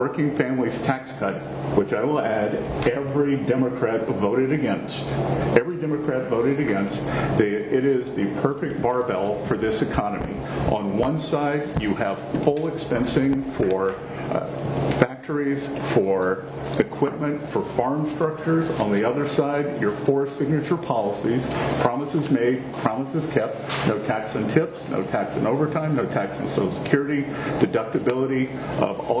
Working families tax cut, which I will add, every Democrat voted against. Every Democrat voted against. It is the perfect barbell for this economy. On one side, you have full expensing for factories, for equipment, for farm structures. On the other side, your four signature policies, promises made, promises kept, no tax on tips, no tax on overtime, no tax on Social Security, deductibility of all